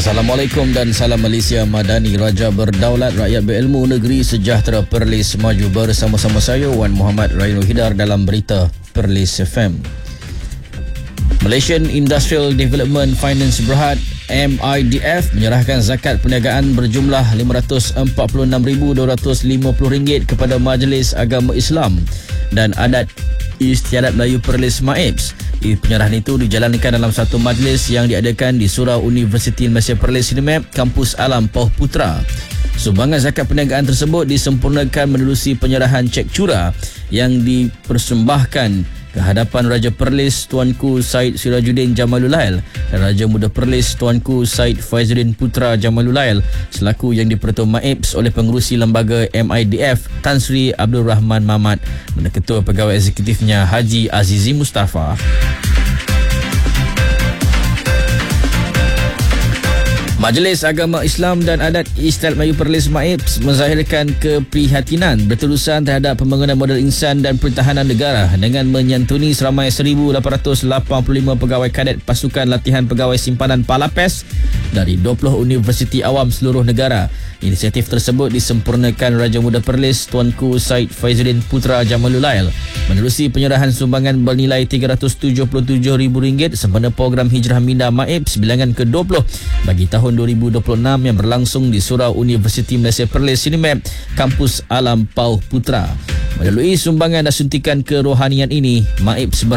Assalamualaikum dan salam Malaysia Madani. Raja berdaulat, rakyat berilmu, negeri sejahtera. Perlis maju bersama-sama saya Wan Muhammad Rainul Hidar dalam berita Perlis FM. Malaysian Industrial Development Finance Berhad MIDF menyerahkan zakat perniagaan berjumlah RM546,250 kepada Majlis Agama Islam dan Adat Istiadat Melayu Perlis MAIPS. Penyerahan itu dijalankan dalam satu majlis yang diadakan di Surau Universiti Malaysia Perlis Sinemap, Kampus Alam Pauh Putra. Sumbangan zakat perniagaan tersebut disempurnakan menerusi penyerahan cek curah yang dipersembahkan ke hadapan Raja Perlis Tuanku Syed Sirajuddin Jamalulail dan Raja Muda Perlis Tuanku Syed Faizuddin Putra Jamalulail selaku yang dipertua MAIPS oleh pengerusi lembaga MIDF Tan Sri Abdul Rahman Mamat dan Ketua Pegawai Eksekutifnya Haji Azizi Mustafa. Majlis Agama Islam dan Adat Istiadat Melayu Perlis MAIPS menzahirkan keprihatinan berterusan terhadap pembangunan modal insan dan pertahanan negara dengan menyantuni seramai 1,885 pegawai kadet pasukan latihan pegawai simpanan Palapes dari 20 universiti awam seluruh negara. Inisiatif tersebut disempurnakan Raja Muda Perlis Tuanku Syed Faizuddin Putra Jamalulail menerusi penyerahan sumbangan bernilai RM377,000 sempena program Hijrah Minda MAIPS bilangan ke-20 bagi tahun 2026 yang berlangsung di Surau Universiti Malaysia Perlis Sinemap, Kampus Alam Pauh Putra. Melalui sumbangan dan suntikan kerohanian ini, MAIPS